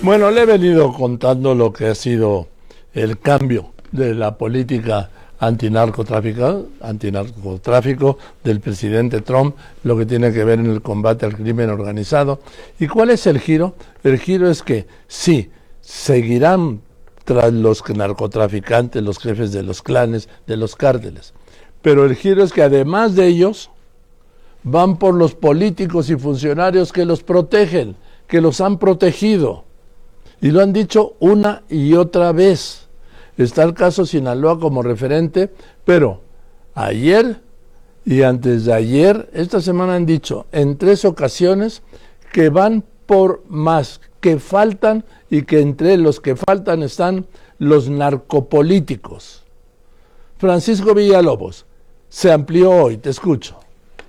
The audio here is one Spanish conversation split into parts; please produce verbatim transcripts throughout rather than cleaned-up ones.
Bueno, le he venido contando lo que ha sido el cambio de la política antinarcotráfico, antinarcotráfico del presidente Trump, lo que tiene que ver en el combate al crimen organizado. ¿Y cuál es el giro? El giro es que sí, seguirán tras los narcotraficantes, los jefes de los clanes, de los cárteles. Pero el giro es que además de ellos, van por los políticos y funcionarios que los protegen, que los han protegido. Y lo han dicho una y otra vez. Está el caso Sinaloa como referente, pero ayer y antes de ayer, esta semana han dicho en tres ocasiones que van por más, que faltan y que entre los que faltan están los narcopolíticos. Francisco Villalobos, se amplió hoy, te escucho.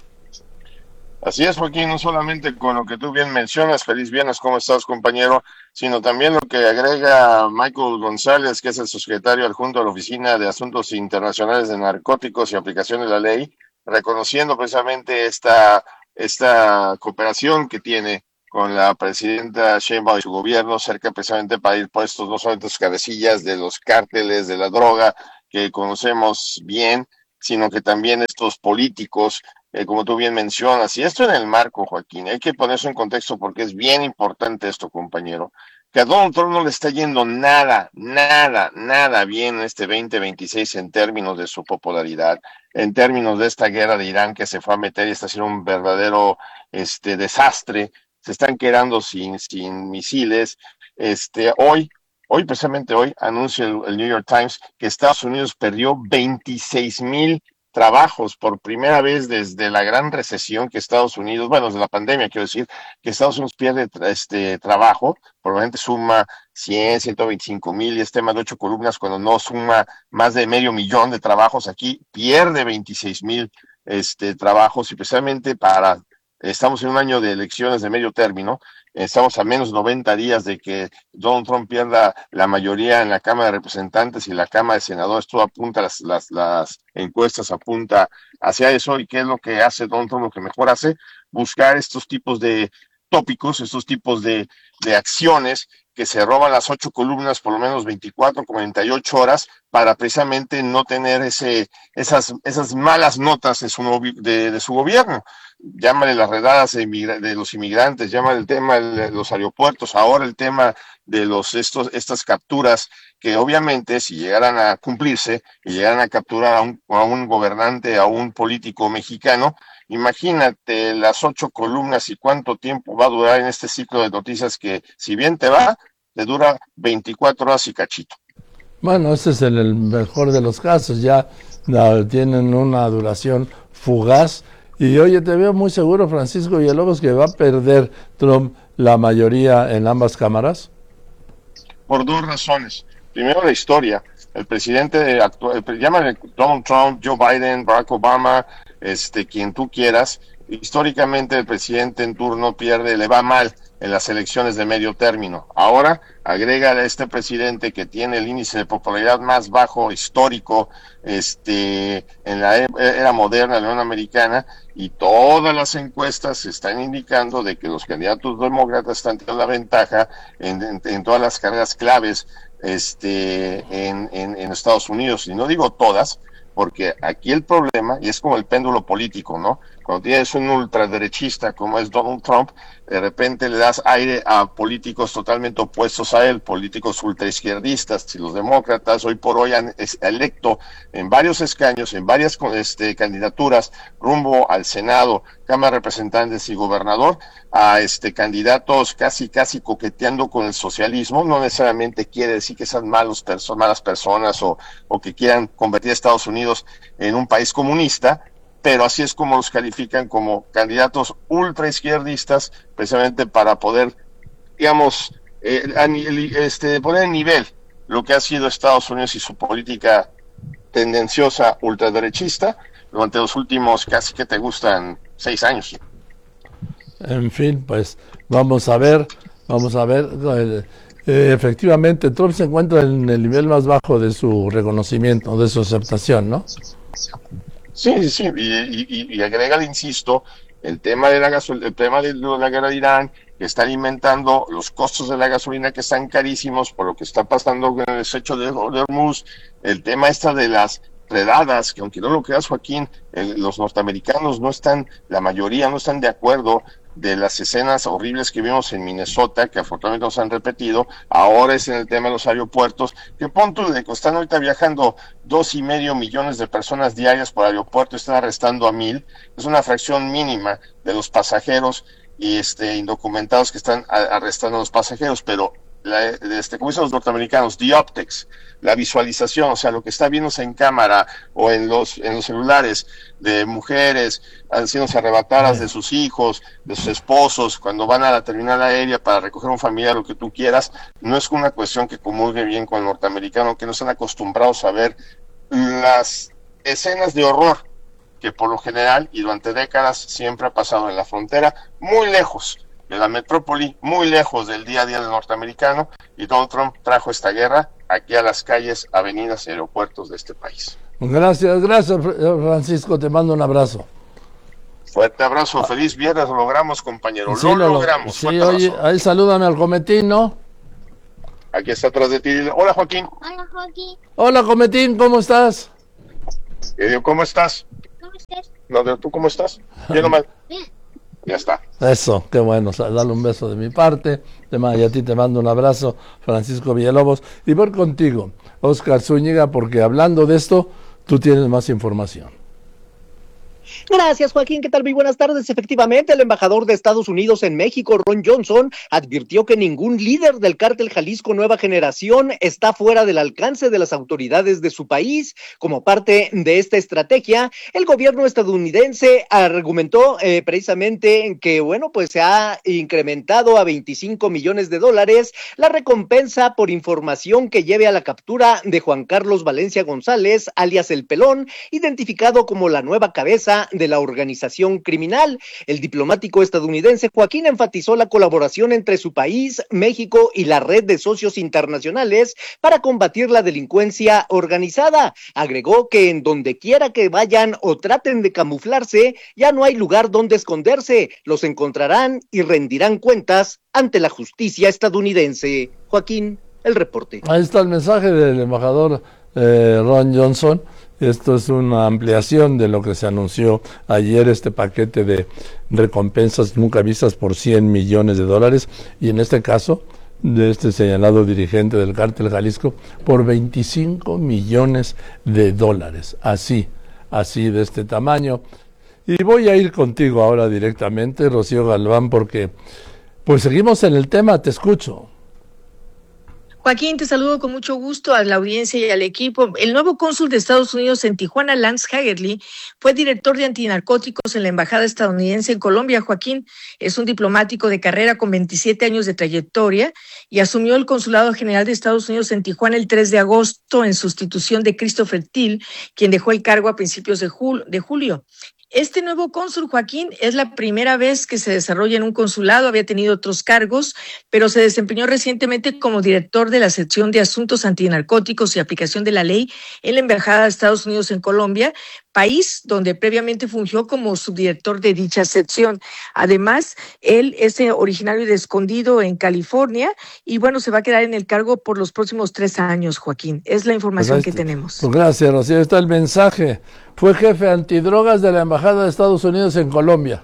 Así es, Joaquín, no solamente con lo que tú bien mencionas, feliz viernes, ¿cómo estás, compañero? Sino también lo que agrega Michael González, que es el secretario adjunto de la Oficina de Asuntos Internacionales de Narcóticos y Aplicación de la Ley, reconociendo precisamente esta, esta cooperación que tiene con la presidenta Sheinbaum y su gobierno, cerca precisamente para ir puestos no solamente los cabecillas de los cárteles de la droga que conocemos bien, sino que también estos políticos, eh, como tú bien mencionas, y esto en el marco, Joaquín, hay que ponerse en contexto porque es bien importante esto, compañero, que a Donald Trump no le está yendo nada, nada, nada bien en este veinte veintiséis en términos de su popularidad, en términos de esta guerra de Irán que se fue a meter y está haciendo un verdadero este, desastre, se están quedando sin, sin misiles, este, hoy, Hoy, precisamente hoy, anuncia el, el New York Times que Estados Unidos perdió veintiséis mil trabajos por primera vez desde la gran recesión que Estados Unidos, bueno, desde la pandemia, quiero decir, que Estados Unidos pierde este trabajo, probablemente suma cien, ciento veinticinco mil y es tema de ocho columnas, cuando no suma más de medio millón de trabajos aquí, pierde veintiséis mil este, trabajos y precisamente para, estamos en un año de elecciones de medio término. Estamos a menos noventa días de que Donald Trump pierda la mayoría en la Cámara de Representantes y la Cámara de Senadores. Todo apunta, las, las, las encuestas apunta hacia eso. ¿Y qué es lo que hace Donald Trump? Lo que mejor hace, buscar estos tipos de tópicos, estos tipos de, de acciones que se roban las ocho columnas, por lo menos veinticuatro, cuarenta y ocho horas, para precisamente no tener ese, esas, esas malas notas de su, de, de su gobierno. Llámale las redadas de, de los inmigrantes, llámale el tema de los aeropuertos, ahora el tema de los estos estas capturas que obviamente si llegaran a cumplirse y llegaran a capturar a un, a un gobernante, a un político mexicano, imagínate las ocho columnas y cuánto tiempo va a durar en este ciclo de noticias que si bien te va, te dura veinticuatro horas y cachito. Bueno, ese es el, el mejor de los casos, ya no, tienen una duración fugaz. Y oye, te veo muy seguro, Francisco Villalobos, que va a perder Trump la mayoría en ambas cámaras. Por dos razones. Primero, la historia. El presidente actual, llámale Donald Trump, Joe Biden, Barack Obama, este, quien tú quieras. Históricamente el presidente en turno pierde, le va mal en las elecciones de medio término. Ahora agrega a este presidente que tiene el índice de popularidad más bajo histórico este, en la era moderna de la Unión Americana, y todas las encuestas están indicando de que los candidatos demócratas están teniendo la ventaja en, en, en todas las carreras claves este, en, en, en Estados Unidos. Y no digo todas, porque aquí el problema, y es como el péndulo político, ¿no? Cuando tienes un ultraderechista como es Donald Trump, de repente le das aire a políticos totalmente opuestos a él, políticos ultraizquierdistas, y los demócratas hoy por hoy han electo en varios escaños, en varias este, candidaturas, rumbo al Senado, Cámara de Representantes y Gobernador, a este candidatos casi casi coqueteando con el socialismo. No necesariamente quiere decir que sean malos perso- malas personas o, o que quieran convertir a Estados Unidos en un país comunista, pero así es como los califican como candidatos ultraizquierdistas, precisamente para poder, digamos, eh, a, este, poner en nivel lo que ha sido Estados Unidos y su política tendenciosa ultraderechista durante los últimos casi que te gustan seis años. En fin, pues vamos a ver, vamos a ver. Eh, eh, efectivamente, Trump se encuentra en el nivel más bajo de su reconocimiento, de su aceptación, ¿no? Sí, sí, sí, y, y, y agrega, insisto, el tema de la gasolina, el tema de la guerra de Irán, que está alimentando los costos de la gasolina que están carísimos por lo que está pasando con el estrecho de, de Hormuz, el tema esta de las redadas, que aunque no lo creas, Joaquín, el, los norteamericanos no están, la mayoría no están de acuerdo de las escenas horribles que vimos en Minnesota, que afortunadamente nos han repetido. Ahora es en el tema de los aeropuertos, que punto de que están ahorita viajando dos y medio millones de personas diarias por aeropuerto, están arrestando a mil, es una fracción mínima de los pasajeros y este indocumentados que están a, arrestando a los pasajeros, pero la, este, como dicen los norteamericanos, the optics, la visualización, o sea, lo que está viéndose en cámara o en los en los celulares de mujeres haciéndose arrebatadas de sus hijos, de sus esposos, cuando van a la terminal aérea para recoger un familiar, lo que tú quieras, no es una cuestión que comulgue bien con el norteamericano, que no están acostumbrados a ver las escenas de horror que por lo general y durante décadas siempre ha pasado en la frontera, muy lejos de la metrópoli, muy lejos del día a día del norteamericano, y Donald Trump trajo esta guerra aquí a las calles, avenidas y aeropuertos de este país. Gracias, gracias Francisco, te mando un abrazo. Fuerte abrazo, feliz viernes, lo logramos, compañero, sí, lo, lo logramos. Sí, oye, ahí salúdame al Cometín, ¿no? Aquí está atrás de ti. Hola, Joaquín. Hola, Joaquín. Hola, Cometín, ¿cómo estás? Eh, ¿Cómo estás? ¿Cómo estás? No, ¿tú cómo estás? Bien o mal. Bien. Ya está. Eso, qué bueno, dale un beso de mi parte, y a ti te mando un abrazo, Francisco Villalobos, y voy contigo, Oscar Zúñiga, porque hablando de esto, tú tienes más información. Gracias, Joaquín. ¿Qué tal? Muy buenas tardes. Efectivamente, el embajador de Estados Unidos en México, Ron Johnson, advirtió que ningún líder del cártel Jalisco Nueva Generación está fuera del alcance de las autoridades de su país. Como parte de esta estrategia, el gobierno estadounidense argumentó eh, precisamente que, bueno, pues se ha incrementado a veinticinco millones de dólares la recompensa por información que lleve a la captura de Juan Carlos Valencia González, alias El Pelón, identificado como la nueva cabeza de la organización criminal. El diplomático estadounidense Joaquín enfatizó la colaboración entre su país, México y la red de socios internacionales para combatir la delincuencia organizada. Agregó que en donde quiera que vayan o traten de camuflarse, ya no hay lugar donde esconderse, los encontrarán y rendirán cuentas ante la justicia estadounidense. Joaquín, el reporte. Ahí está el mensaje del embajador eh, Ron Johnson. Esto es una ampliación de lo que se anunció ayer, este paquete de recompensas nunca vistas por cien millones de dólares, y en este caso, de este señalado dirigente del cártel Jalisco, por veinticinco millones de dólares, así, así de este tamaño. Y voy a ir contigo ahora directamente, Rocío Galván, porque pues seguimos en el tema, te escucho. Joaquín, te saludo con mucho gusto a la audiencia y al equipo. El nuevo cónsul de Estados Unidos en Tijuana, Lance Hagerty, fue director de antinarcóticos en la Embajada estadounidense en Colombia. Joaquín es un diplomático de carrera con veintisiete años de trayectoria y asumió el Consulado General de Estados Unidos en Tijuana el tres de agosto en sustitución de Christopher Thiel, quien dejó el cargo a principios de, jul- de julio. Este nuevo cónsul, Joaquín, es la primera vez que se desarrolla en un consulado, había tenido otros cargos, pero se desempeñó recientemente como director de la sección de asuntos antinarcóticos y aplicación de la ley en la Embajada de Estados Unidos en Colombia, país donde previamente fungió como subdirector de dicha sección. Además, él es originario de Escondido, en California, y bueno, se va a quedar en el cargo por los próximos tres años, Joaquín. Es la información pues que tenemos. Pues gracias, Rocío. Ahí está el mensaje. Fue jefe antidrogas de la Embajada de Estados Unidos en Colombia.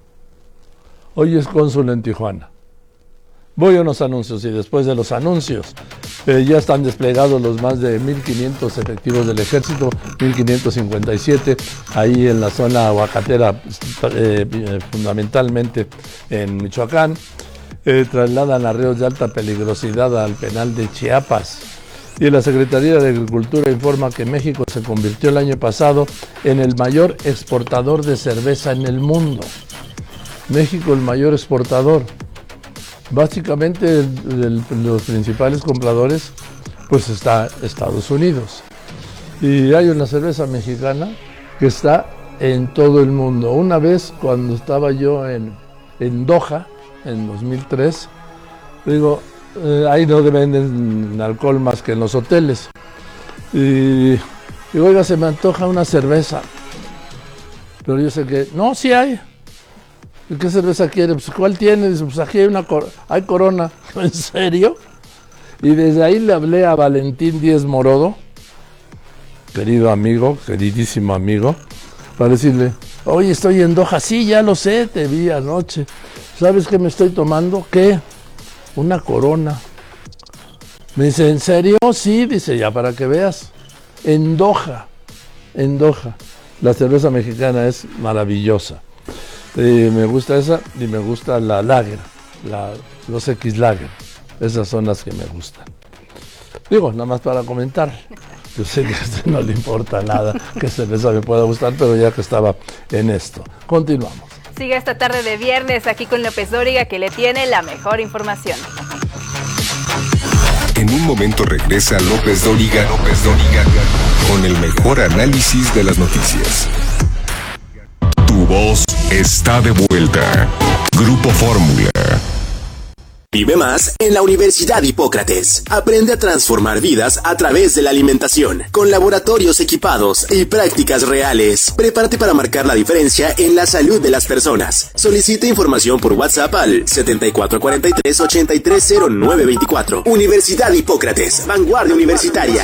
Hoy es cónsul en Tijuana. Voy a unos anuncios y después de los anuncios eh, ya están desplegados los más de mil quinientos efectivos del ejército, mil quinientos cincuenta y siete, ahí en la zona aguacatera, eh, eh, fundamentalmente en Michoacán. Eh, trasladan a reos de alta peligrosidad al penal de Chiapas. Y la Secretaría de Agricultura informa que México se convirtió el año pasado en el mayor exportador de cerveza en el mundo. México el mayor exportador. Básicamente el, el, los principales compradores pues está Estados Unidos. Y hay una cerveza mexicana que está en todo el mundo. Una vez cuando estaba yo en, en Doha, en dos mil tres, digo, eh, ahí no venden alcohol más que en los hoteles. Y digo, oiga, se me antoja una cerveza. Pero yo sé que, no, sí hay. ¿Qué cerveza quiere? Pues, ¿cuál tiene? Dice, pues aquí hay una cor- hay Corona. ¿En serio? Y desde ahí le hablé a Valentín Díez Morodo, querido amigo, queridísimo amigo, para decirle, oye, estoy en Doha. Sí, ya lo sé, te vi anoche. ¿Sabes qué me estoy tomando? ¿Qué? Una Corona. Me dice, ¿en serio? Sí, dice, ya para que veas. En Doha, en Doha. La cerveza mexicana es maravillosa. Y me gusta esa y me gusta la Lager, la, los X Lager. Esas son las que me gustan. Digo, nada más para comentar. Yo sé que a usted no le importa nada que cerveza me pueda gustar, pero ya que estaba en esto. Continuamos. Sigue esta tarde de viernes aquí con López Dóriga, que le tiene la mejor información. En un momento regresa López Dóriga, López Dóriga, con el mejor análisis de las noticias. Tu voz está de vuelta. Grupo Fórmula. Vive más en la Universidad Hipócrates. Aprende a transformar vidas a través de la alimentación, con laboratorios equipados y prácticas reales. Prepárate para marcar la diferencia en la salud de las personas. Solicita información por WhatsApp al setenta y cuatro cuarenta y tres ochenta y tres cero nueve veinticuatro. Universidad Hipócrates, vanguardia universitaria.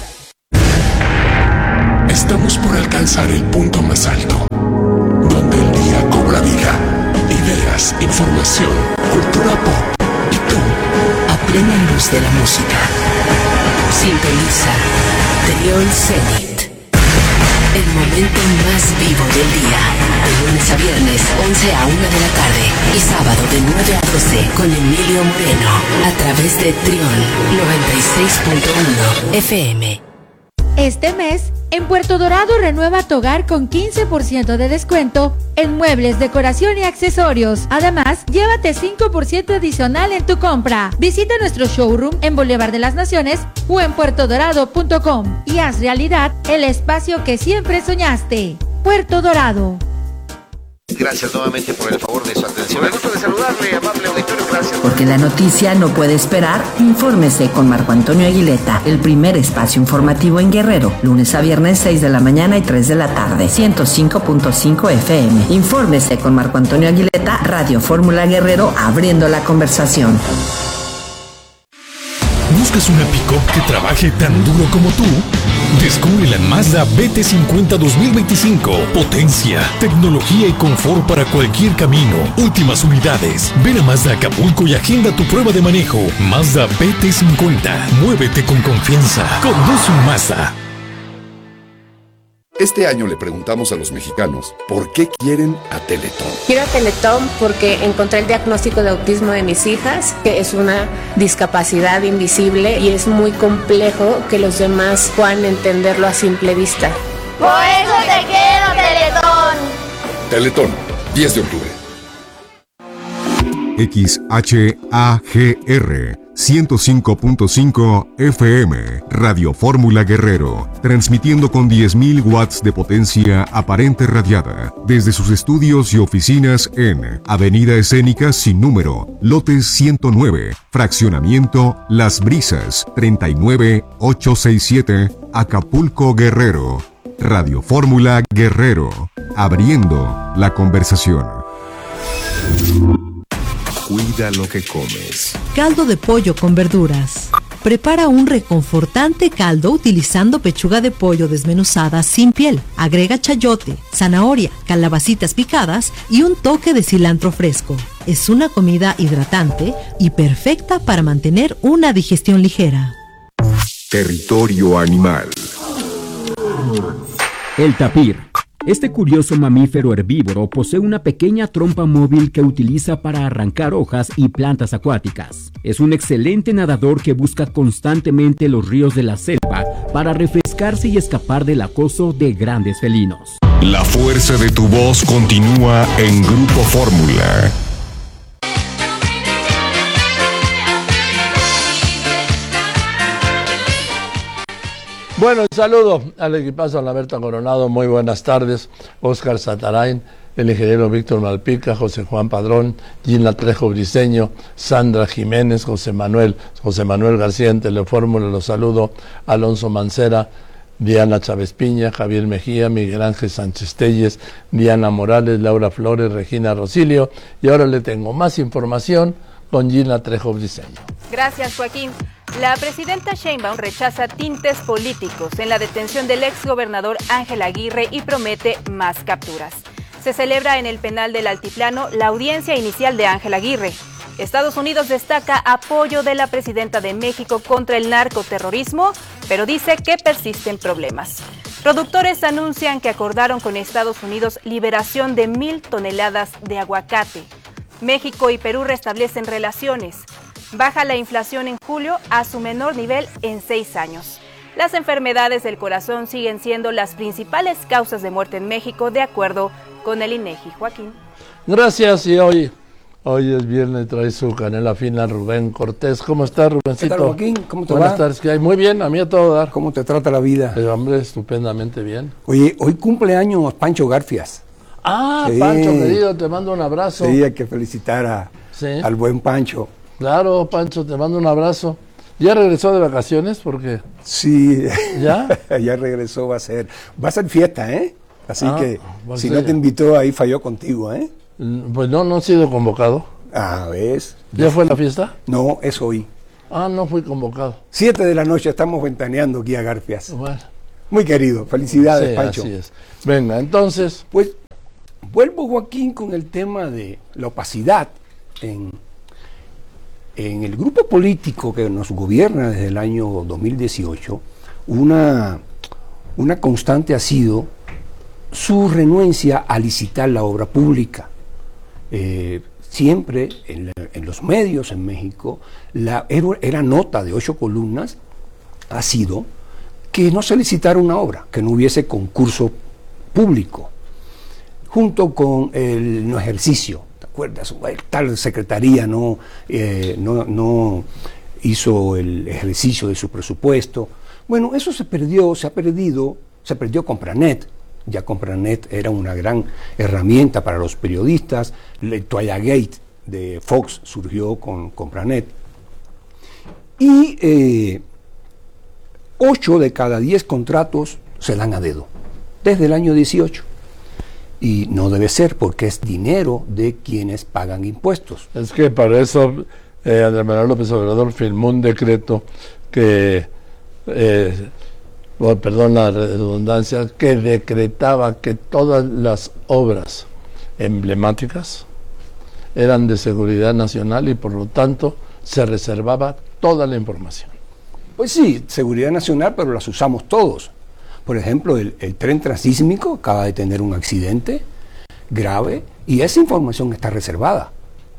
Estamos por alcanzar el punto más alto, donde el día cobra vida. Ideas, información, cultura pop. A plena luz de la música. Sintoniza Trión Zenit. El momento más vivo del día. De lunes a viernes, once a una de la tarde. Y sábado de nueve a doce con Emilio Moreno. A través de Trión noventa y seis punto uno F M. Este mes, en Puerto Dorado renueva tu hogar con quince por ciento de descuento en muebles, decoración y accesorios. Además, llévate cinco por ciento adicional en tu compra. Visita nuestro showroom en Boulevard de las Naciones o en puerto dorado punto com y haz realidad el espacio que siempre soñaste. Puerto Dorado. Gracias nuevamente por el favor de su atención. Me gusta de saludarle, amable auditorio, gracias. Porque la noticia no puede esperar, infórmese con Marco Antonio Aguileta, el primer espacio informativo en Guerrero, lunes a viernes seis de la mañana y tres de la tarde, ciento cinco punto cinco F M. Infórmese con Marco Antonio Aguileta, Radio Fórmula Guerrero, abriendo la conversación. ¿Buscas una pick-up que trabaje tan duro como tú? Descubre la Mazda B T cincuenta dos mil veinticinco. Potencia, tecnología y confort para cualquier camino. Últimas unidades. Ven a Mazda Acapulco y agenda tu prueba de manejo. Mazda B T cincuenta. Muévete con confianza. Conduce un Mazda. Este año le preguntamos a los mexicanos por qué quieren a Teletón. Quiero a Teletón porque encontré el diagnóstico de autismo de mis hijas, que es una discapacidad invisible y es muy complejo que los demás puedan entenderlo a simple vista. Por eso te quiero, Teletón. Teletón, diez de octubre. X H A G R ciento cinco punto cinco F M, Radio Fórmula Guerrero, transmitiendo con diez mil watts de potencia aparente radiada, desde sus estudios y oficinas en Avenida Escénica sin número, lote ciento nueve, fraccionamiento Las Brisas, treinta y nueve ochocientos sesenta y siete, Acapulco, Guerrero. Radio Fórmula Guerrero, abriendo la conversación. Cuida lo que comes. Caldo de pollo con verduras. Prepara un reconfortante caldo utilizando pechuga de pollo desmenuzada sin piel. Agrega chayote, zanahoria, calabacitas picadas y un toque de cilantro fresco. Es una comida hidratante y perfecta para mantener una digestión ligera. Territorio animal. El tapir. Este curioso mamífero herbívoro posee una pequeña trompa móvil que utiliza para arrancar hojas y plantas acuáticas. Es un excelente nadador que busca constantemente los ríos de la selva para refrescarse y escapar del acoso de grandes felinos. La fuerza de tu voz continúa en Grupo Fórmula. Bueno, un saludo al equipazo, a la Berta Coronado, muy buenas tardes, Óscar Satarain, el ingeniero Víctor Malpica, José Juan Padrón, Gina Trejo Briceño, Sandra Jiménez, José Manuel, José Manuel García en Telefórmula, los saludo, Alonso Mancera, Diana Chávez Piña, Javier Mejía, Miguel Ángel Sánchez Telles, Diana Morales, Laura Flores, Regina Rosilio. Y ahora le tengo más información con Gina Trejo Briceño. Gracias, Joaquín. La presidenta Sheinbaum rechaza tintes políticos en la detención del exgobernador Ángel Aguirre y promete más capturas. Se celebra en el penal del Altiplano la audiencia inicial de Ángel Aguirre. Estados Unidos destaca apoyo de la presidenta de México contra el narcoterrorismo, pero dice que persisten problemas. Productores anuncian que acordaron con Estados Unidos liberación de mil toneladas de aguacate. México y Perú restablecen relaciones. Baja la inflación en julio a su menor nivel en seis años. Las enfermedades del corazón siguen siendo las principales causas de muerte en México, de acuerdo con el INEGI. Joaquín. Gracias, y hoy, hoy es viernes, trae su canela fina Rubén Cortés. ¿Cómo estás, Rubéncito? ¿Qué tal, Joaquín? ¿Cómo te Buenas va? tardes, ¿qué hay? Muy bien, a mí a todo dar. ¿Cómo te trata la vida? El hombre, estupendamente bien. Oye, hoy cumpleaños Pancho Garfias. Ah, Sí. Pancho, querido, te mando un abrazo. Sí, hay que felicitar a, Sí. al buen Pancho. Claro, Pancho, te mando un abrazo. ¿Ya regresó de vacaciones? Porque Sí, ¿Ya? ya regresó, va a ser, va a ser fiesta, ¿eh? Así Ah, que pues si sí. no te invitó, ahí falló contigo, ¿eh? Pues no, no he sido convocado. Ah, ¿ves? ¿Ya fue la fiesta? No, es hoy. Ah, no fui convocado. Siete de la noche estamos ventaneando aquí a Garfias. Bueno. Muy querido, felicidades, Sí, Pancho. así es. Venga, entonces. Pues vuelvo, Joaquín, con el tema de la opacidad en, en el grupo político que nos gobierna desde el año dos mil dieciocho. Una, una constante ha sido su renuencia a licitar la obra pública. Eh, siempre en, la, en los medios en México, la, era, era nota de ocho columnas, ha sido que no se licitara una obra, que no hubiese concurso público, junto con el no ejercicio. ¿Te acuerdas? Tal secretaría no, eh, no, no hizo el ejercicio de su presupuesto. Bueno, eso se perdió, se ha perdido, se perdió Compranet. Ya Compranet era una gran herramienta para los periodistas. El Toallagate de Fox surgió con Compranet. Y eh, ocho de cada diez contratos se dan a dedo, desde el año dieciocho. Y no debe ser, porque es dinero de quienes pagan impuestos. Es que para eso eh, Andrés Manuel López Obrador firmó un decreto que, eh, oh, perdón la redundancia, que decretaba que todas las obras emblemáticas eran de seguridad nacional y por lo tanto se reservaba toda la información. Pues sí, seguridad nacional, pero las usamos todos. Por ejemplo, el, el tren transísmico acaba de tener un accidente grave y esa información está reservada.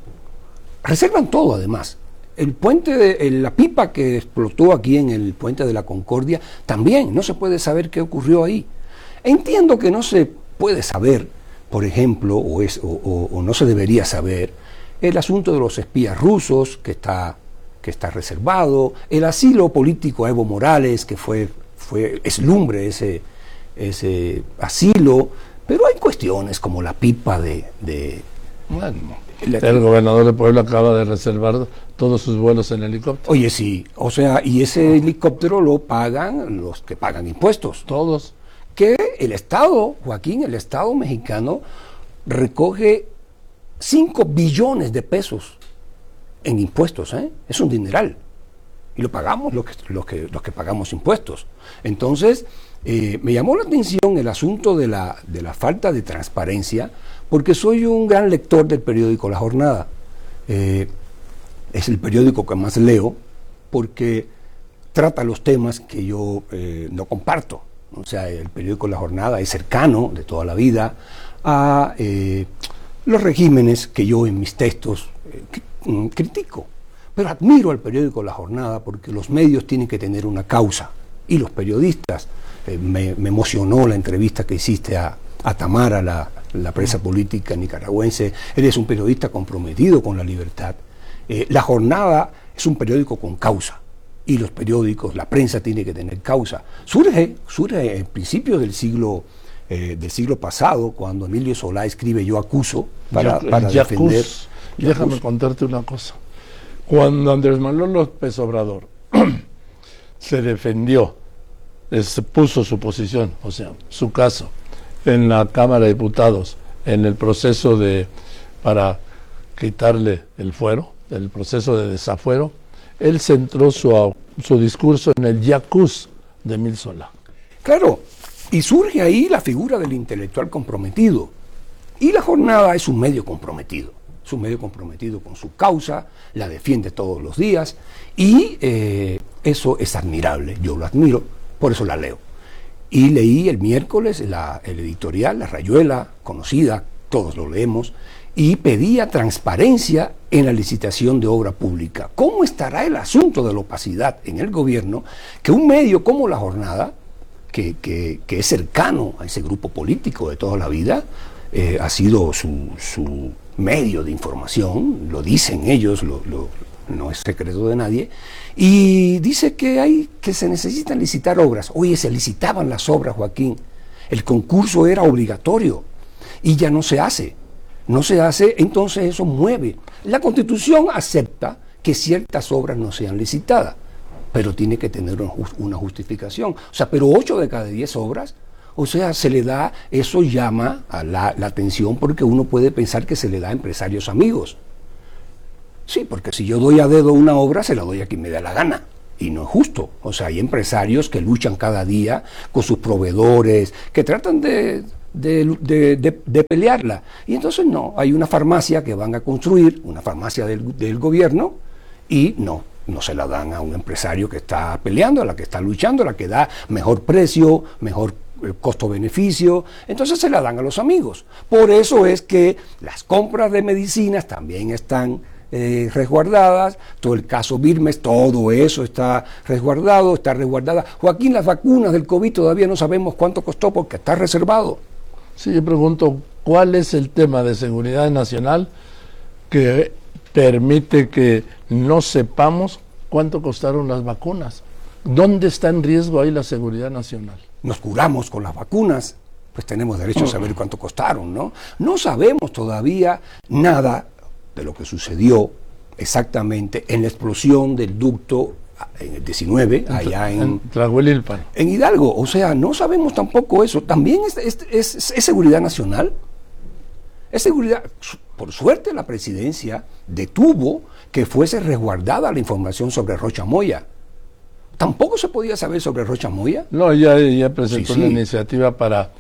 Reservan todo, además. El puente, de, el, la pipa que explotó aquí en el puente de la Concordia, también no se puede saber qué ocurrió ahí. Entiendo que no se puede saber, por ejemplo, o, es, o, o, o no se debería saber, el asunto de los espías rusos, que está, que está reservado, el asilo político a Evo Morales, que fue... fue es lumbre ese, ese asilo, pero hay cuestiones como la pipa de... de bueno, la, el gobernador de Puebla acaba de reservar todos sus vuelos en helicóptero. Oye, sí, o sea, y ese helicóptero lo pagan los que pagan impuestos. Todos. Que el Estado, Joaquín, el Estado mexicano recoge cinco billones de pesos en impuestos, ¿eh? Es un dineral. Y lo pagamos los que, los que, los que pagamos impuestos. Entonces, eh, me llamó la atención el asunto de la, de la falta de transparencia, porque soy un gran lector del periódico La Jornada. Eh, es el periódico que más leo, porque trata los temas que yo eh, no comparto. O sea, el periódico La Jornada es cercano de toda la vida a eh, los regímenes que yo en mis textos eh, critico. Pero admiro al periódico La Jornada porque los medios tienen que tener una causa y los periodistas. Eh, me, me emocionó la entrevista que hiciste a, a Tamara, la, la presa política nicaragüense. Eres un periodista comprometido con la libertad. Eh, la Jornada es un periódico con causa y los periódicos, la prensa tiene que tener causa. Surge, surge en principios del siglo eh, del siglo pasado, cuando Emilio Solá escribe Yo acuso para, Yo, para defender. Yo déjame acuso. contarte una cosa. Cuando Andrés Manuel López Obrador se defendió es, puso su posición, o sea, su caso, en la Cámara de Diputados, en el proceso de, para quitarle el fuero, el proceso de desafuero, él centró su, su discurso en el yacuz de Emil Solá. Claro, y surge ahí la figura del intelectual comprometido. Y la jornada es un medio comprometido, es un medio comprometido con su causa, la defiende todos los días, y eh, eso es admirable, yo lo admiro, por eso la leo. Y leí el miércoles la, el editorial, La Rayuela, conocida, todos lo leemos, y pedía transparencia en la licitación de obra pública. ¿Cómo estará el asunto de la opacidad en el gobierno que un medio como La Jornada, que, que, que es cercano a ese grupo político de toda la vida, eh, ha sido su, su medio de información, lo dicen ellos, lo, lo, no es secreto de nadie, y dice que, hay, que se necesitan licitar obras? Oye, se licitaban las obras, Joaquín, el concurso era obligatorio y ya no se hace. No se hace, entonces eso mueve. La Constitución acepta que ciertas obras no sean licitadas, pero tiene que tener una justificación. O sea, pero ocho de cada diez obras, o sea, se le da, eso llama a la, la atención porque uno puede pensar que se le da a empresarios amigos. Sí, porque si yo doy a dedo una obra, se la doy a quien me da la gana. Y no es justo. O sea, hay empresarios que luchan cada día con sus proveedores, que tratan de... De, de, de, de pelearla, y entonces no, hay una farmacia que van a construir, una farmacia del, del gobierno, y no, no se la dan a un empresario que está peleando, a la que está luchando, a la que da mejor precio, mejor eh, costo-beneficio, entonces se la dan a los amigos. Por eso es que las compras de medicinas también están eh, resguardadas, todo el caso Birmes, todo eso está resguardado, está resguardada. Joaquín, las vacunas del COVID todavía no sabemos cuánto costó porque está reservado. Sí, yo pregunto, ¿cuál es el tema de seguridad nacional que permite que no sepamos cuánto costaron las vacunas? ¿Dónde está en riesgo ahí la seguridad nacional? Nos curamos con las vacunas, pues tenemos derecho a saber cuánto costaron, ¿no? No sabemos todavía nada de lo que sucedió exactamente en la explosión del ducto en el diecinueve, allá en, en Tlahuelilpan, en Hidalgo. O sea, no sabemos tampoco eso. También es, es, es, es seguridad nacional. Es seguridad. Por suerte la presidencia detuvo que fuese resguardada la información sobre Rocha Moya. ¿Tampoco se podía saber sobre Rocha Moya? No, ya, ya presentó sí, una sí. iniciativa para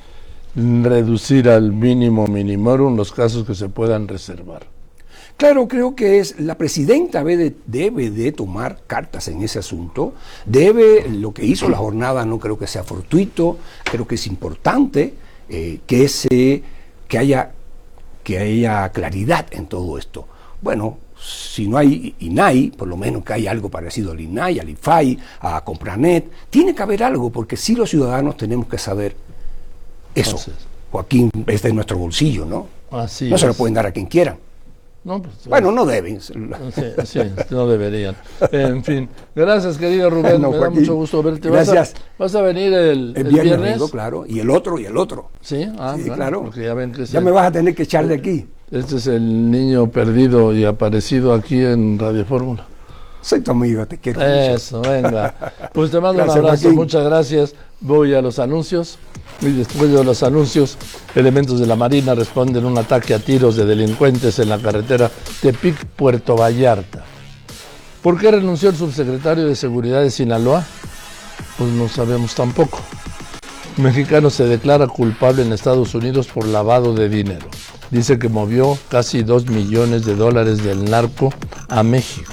reducir al mínimo minimorum los casos que se puedan reservar. Claro, creo que es la presidenta debe de, debe de tomar cartas en ese asunto, debe, lo que hizo La Jornada no creo que sea fortuito, creo que es importante eh, que, se, que, haya, que haya claridad en todo esto. Bueno, si no hay I N A I, por lo menos que haya algo parecido al I N A I, al I F A I, a Compranet, tiene que haber algo, porque sí los ciudadanos tenemos que saber eso. Entonces, Joaquín, es de nuestro bolsillo, ¿no? Así no es. se lo pueden dar a quien quieran. No, pues, bueno, no deben. Sí, sí, no deberían. En fin, gracias, querido Rubén. No, me Joaquín, da mucho gusto verte. Gracias. ¿Vas a, vas a venir el, el, el viernes? viernes? Vengo, claro, y el otro, y el otro. Sí, ah, sí, claro. claro. Porque ya ven que ya el, me vas a tener que echar de aquí. Este es el niño perdido y aparecido aquí en Radio Fórmula. Soy tu amigo, te quiero Eso, mucho. venga. Pues te mando Gracias, un abrazo, Joaquín. muchas gracias. Voy a los anuncios. Y después de los anuncios, elementos de la Marina responden un ataque a tiros de delincuentes en la carretera Tepic-Puerto Vallarta. ¿Por qué renunció el subsecretario de Seguridad de Sinaloa? Pues no sabemos tampoco. Mexicano se declara culpable en Estados Unidos por lavado de dinero. Dice que movió casi dos millones de dólares del narco a México.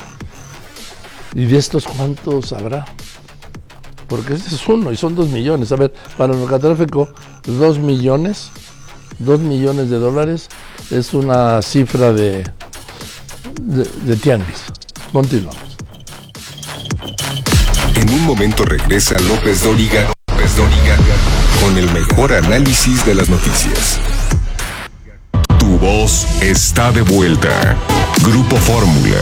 ¿Y de estos cuántos habrá? Porque este es uno y son dos millones. A ver, para el narcotráfico, dos millones, dos millones de dólares es una cifra de, de, de tianguis. Continuamos. En un momento regresa López Dóriga, López Dóriga con el mejor análisis de las noticias. Tu voz está de vuelta. Grupo Fórmula.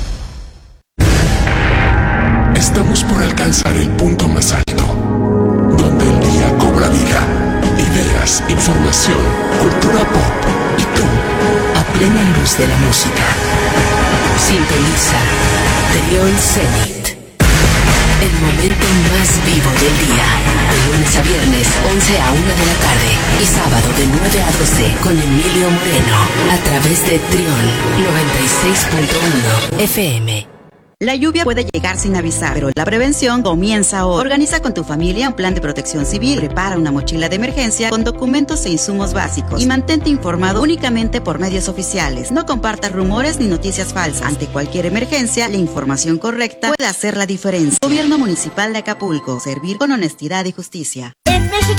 Estamos por alcanzar el punto más alto, donde el día cobra vida, ideas, información, cultura pop y tú, a plena luz de la música. Sintoniza Trión Zenit. El momento más vivo del día. De lunes a viernes, once a una de la tarde. Y sábado de nueve a doce con Emilio Moreno. A través de Trión noventa y seis punto uno F M. La lluvia puede llegar sin avisar, pero la prevención comienza hoy. Organiza con tu familia un plan de protección civil, prepara una mochila de emergencia con documentos e insumos básicos y mantente informado únicamente por medios oficiales. No compartas rumores ni noticias falsas. Ante cualquier emergencia, la información correcta puede hacer la diferencia. Gobierno Municipal de Acapulco. Servir con honestidad y justicia. En México